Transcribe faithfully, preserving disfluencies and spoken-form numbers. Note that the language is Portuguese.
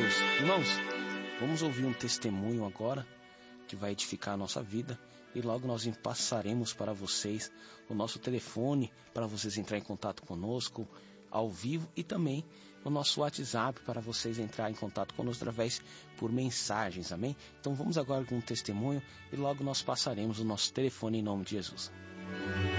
Deus. Irmãos, vamos ouvir um testemunho agora que vai edificar a nossa vida e logo nós passaremos para vocês o nosso telefone para vocês entrarem em contato conosco ao vivo e também o nosso WhatsApp para vocês entrarem em contato conosco através por mensagens, amém? Então vamos agora com um testemunho e logo nós passaremos o nosso telefone em nome de Jesus.